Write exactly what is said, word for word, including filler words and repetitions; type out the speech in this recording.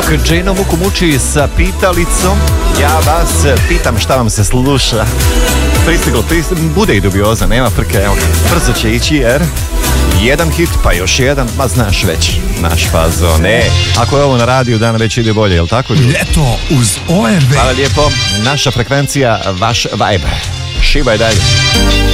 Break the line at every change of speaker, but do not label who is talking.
Džejno muku muči sa pitalicom. Ja vas pitam šta vam se sluša. Pristiglo, pristiglo, bude i dubioza, nema frke, evo, brzo će ići jer jedan hit, pa još jedan, ma znaš već, naš fazon, e, ako je ovo na radiju, dan već ide bolje, jel tako?
Ljeto uz O R B.
Hvala lijepo, naša frekvencija, vaš vibe, šivaj dalje.